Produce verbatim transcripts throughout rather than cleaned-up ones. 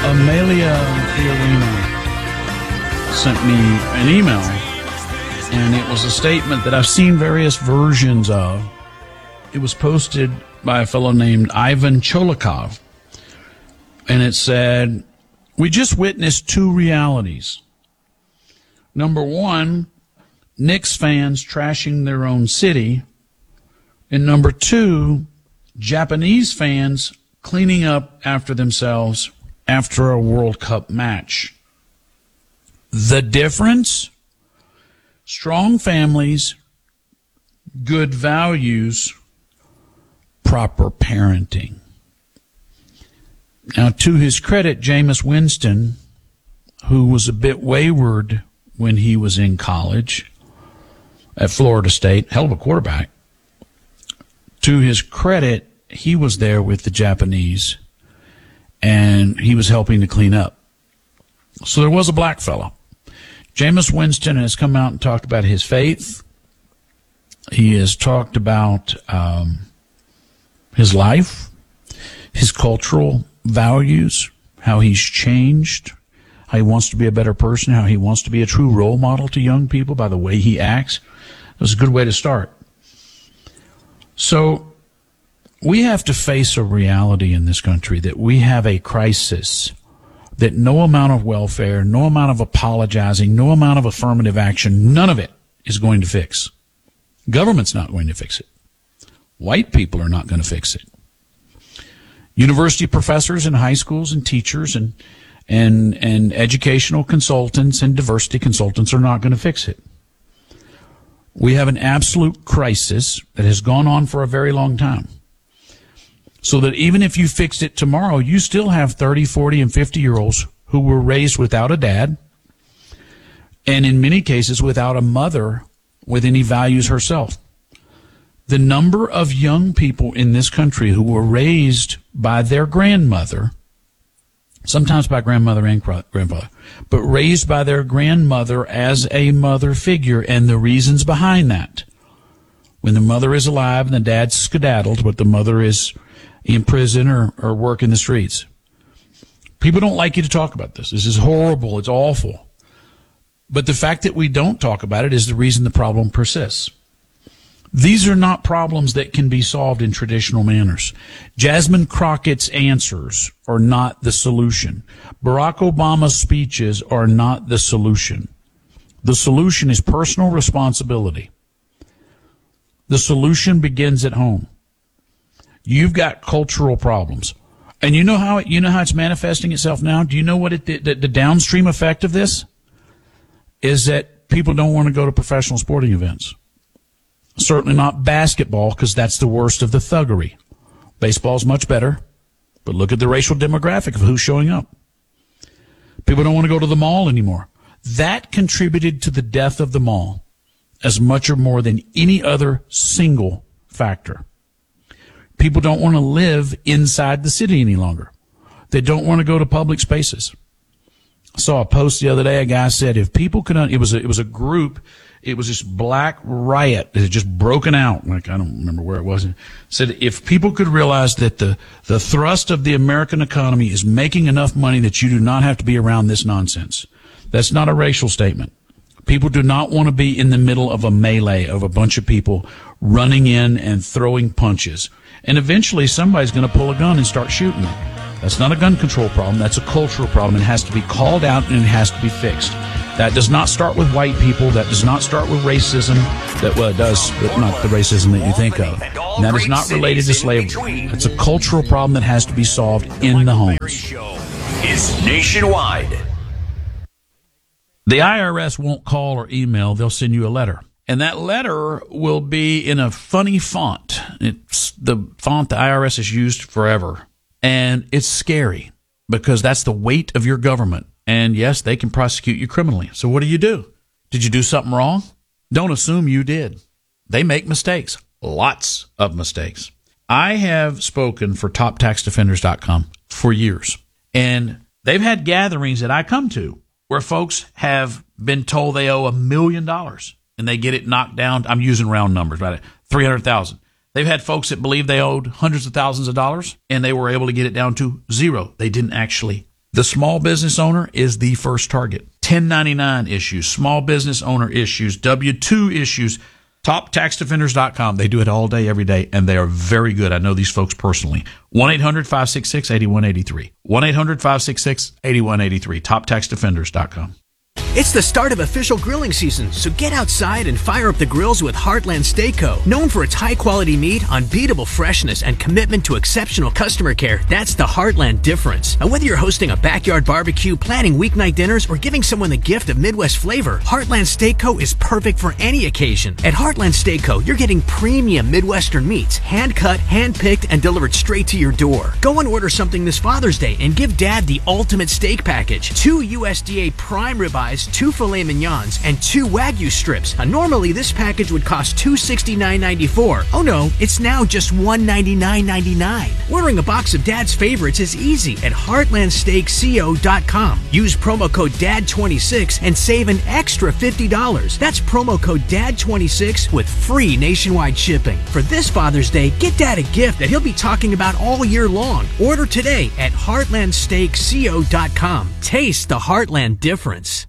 Amelia Fiorina sent me an email, and it was a statement that I've seen various versions of. It was posted by a fellow named Ivan Cholikov, and it said, "We just witnessed two realities. Number one, Knicks fans trashing their own city, and number two, Japanese fans cleaning up after themselves after a World Cup match. The difference? Strong families, good values, proper parenting." Now, to his credit, Jameis Winston, who was a bit wayward when he was in college at Florida State, hell of a quarterback, to his credit, he was there with the Japanese, and he was helping to clean up. So there was a black fellow. Jameis Winston has come out and talked about his faith. He has talked about um, his life, his cultural values, how he's changed, how he wants to be a better person, how he wants to be a true role model to young people by the way he acts. It was a good way to start. So we have to face a reality in this country that we have a crisis that no amount of welfare, no amount of apologizing, no amount of affirmative action, none of it is going to fix. Government's not going to fix it. White people are not going to fix it. University professors and high schools and teachers and and and educational consultants and diversity consultants are not going to fix it. We have an absolute crisis that has gone on for a very long time. So that even if you fixed it tomorrow, you still have thirty, forty, and fifty-year-olds who were raised without a dad, and in many cases without a mother with any values herself. The number of young people in this country who were raised by their grandmother, sometimes by grandmother and grandfather, but raised by their grandmother as a mother figure, and the reasons behind that. When the mother is alive and the dad's skedaddled, but the mother is in prison or, or working the streets. People don't like you to talk about this. This is horrible. It's awful. But the fact that we don't talk about it is the reason the problem persists. These are not problems that can be solved in traditional manners. Jasmine Crockett's answers are not the solution. Barack Obama's speeches are not the solution. The solution is personal responsibility. The solution begins at home. You've got cultural problems. And you know how it, you know how it's manifesting itself now? Do you know what it, the, the downstream effect of this is? That people don't want to go to professional sporting events. Certainly not basketball, because that's the worst of the thuggery. Baseball's much better, but look at the racial demographic of who's showing up. People don't want to go to the mall anymore. That contributed to the death of the mall as much or more than any other single factor. People don't want to live inside the city any longer. They don't want to go to public spaces. I saw a post the other day. A guy said, if people could, it was a, it was a group, it was this black riot that had just broken out. Like, I don't remember where it was. It said, if people could realize that the, the thrust of the American economy is making enough money that you do not have to be around this nonsense. That's not a racial statement. People do not want to be in the middle of a melee of a bunch of people running in and throwing punches. And eventually somebody's going to pull a gun and start shooting them. That's not a gun control problem. That's a cultural problem. It has to be called out and it has to be fixed. That does not start with white people. That does not start with racism. That well, it does, but not the racism that you think of. And that is not related to slavery. It's a cultural problem that has to be solved in the homes. Is nationwide. The I R S won't call or email. They'll send you a letter. And that letter will be in a funny font. It's the font the I R S has used forever. And it's scary because that's the weight of your government. And yes, they can prosecute you criminally. So what do you do? Did you do something wrong? Don't assume you did. They make mistakes. Lots of mistakes. I have spoken for top tax defenders dot com for years. And they've had gatherings that I come to where folks have been told they owe a million dollars and they get it knocked down. I'm using round numbers, right? three hundred thousand. They've had folks that believe they owed hundreds of thousands of dollars and they were able to get it down to zero. They didn't actually The small business owner is the first target. ten ninety-nine issues, small business owner issues, W two issues, top tax defenders dot com. They do it all day, every day, and they are very good. I know these folks personally. one eight hundred five six six eight one eight three. one eight hundred five six six eight one eight three. top tax defenders dot com. It's the start of official grilling season, so get outside and fire up the grills with Heartland Steak Co. Known for its high-quality meat, unbeatable freshness, and commitment to exceptional customer care, that's the Heartland difference. And whether you're hosting a backyard barbecue, planning weeknight dinners, or giving someone the gift of Midwest flavor, Heartland Steak Co. is perfect for any occasion. At Heartland Steak Co., you're getting premium Midwestern meats, hand-cut, hand-picked, and delivered straight to your door. Go and order something this Father's Day and give Dad the ultimate steak package. Two U S D A prime ribeyes, two filet mignons, and two Wagyu strips. Now, normally, this package would cost two hundred sixty-nine ninety-four. Oh no, it's now just one hundred ninety-nine ninety-nine. Ordering a box of Dad's favorites is easy at heartland steak co dot com. Use promo code D A D twenty-six and save an extra fifty dollars. That's promo code D A D twenty-six with free nationwide shipping. For this Father's Day, get Dad a gift that he'll be talking about all year long. Order today at heartland steak co dot com. Taste the Heartland difference.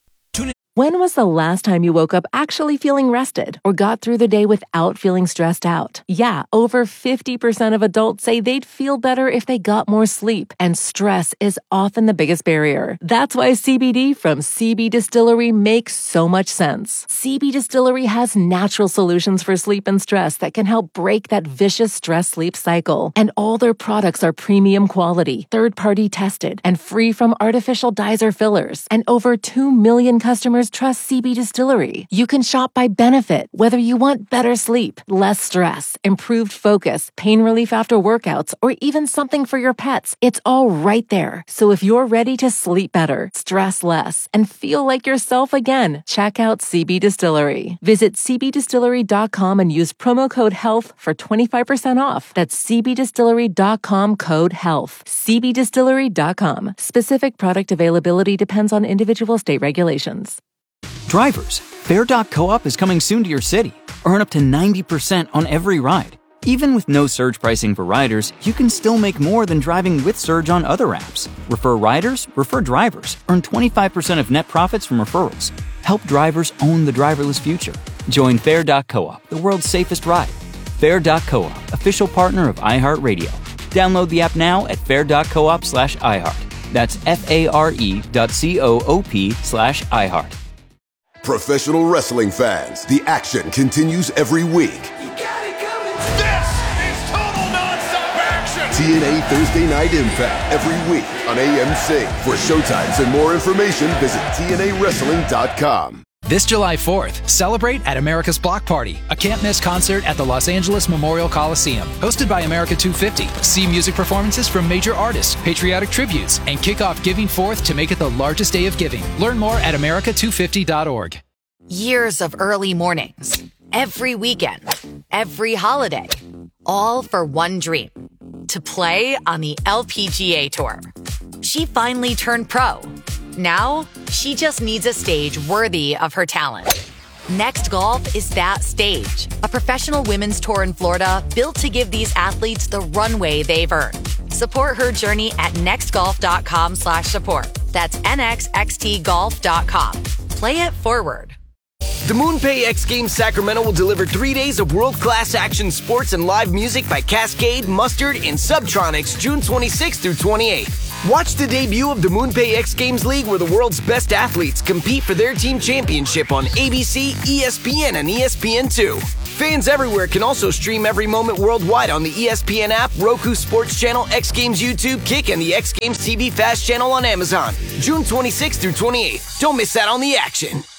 When was the last time you woke up actually feeling rested or got through the day without feeling stressed out? Yeah, over fifty percent of adults say they'd feel better if they got more sleep, and stress is often the biggest barrier. That's why C B D from C B Distillery makes so much sense. C B Distillery has natural solutions for sleep and stress that can help break that vicious stress-sleep cycle. And all their products are premium quality, third-party tested, and free from artificial dyes or fillers. And over two million customers trust C B Distillery. You can shop by benefit, whether you want better sleep, less stress, improved focus, pain relief after workouts, or even something for your pets. It's all right there. So if you're ready to sleep better, stress less, and feel like yourself again, check out C B Distillery. Visit c b distillery dot com and use promo code HEALTH for twenty-five percent off. That's c b distillery dot com code HEALTH. c b distillery dot com. Specific product availability depends on individual state regulations. Drivers, Fare dot coop is coming soon to your city. Earn up to ninety percent on every ride. Even with no surge pricing for riders, you can still make more than driving with Surge on other apps. Refer riders, refer drivers. Earn twenty-five percent of net profits from referrals. Help drivers own the driverless future. Join Fare dot coop, the world's safest ride. Fare dot coop, official partner of iHeartRadio. Download the app now at fare dot coop slash iHeart. That's F-A-R-E dot C-O-O-P slash iHeart. Professional wrestling fans, the action continues every week. You got it coming. This is total nonstop action. T N A Thursday Night Impact every week on A M C. For showtimes and more information, visit T N A wrestling dot com. This July fourth, celebrate at America's Block Party, a can't-miss concert at the Los Angeles Memorial Coliseum. Hosted by America two fifty, see music performances from major artists, patriotic tributes, and kick off Giving Fourth to make it the largest day of giving. Learn more at america two fifty dot org. Years of early mornings, every weekend, every holiday, all for one dream, to play on the L P G A Tour. She finally turned pro. Now, she just needs a stage worthy of her talent. Next Golf is that stage, a professional women's tour in Florida built to give these athletes the runway they've earned. Support her journey at next golf dot com slash support. That's N X X T golf dot com. Play it forward. The MoonPay X Games Sacramento will deliver three days of world-class action sports and live music by Cascade, Mustard, and Subtronics June twenty-sixth through twenty-eighth. Watch the debut of the MoonPay X Games League, where the world's best athletes compete for their team championship on A B C, E S P N, and E S P N two. Fans everywhere can also stream every moment worldwide on the E S P N app, Roku Sports Channel, X Games YouTube, Kick, and the X Games T V Fast channel on Amazon. June twenty-sixth through twenty-eighth. Don't miss out on the action.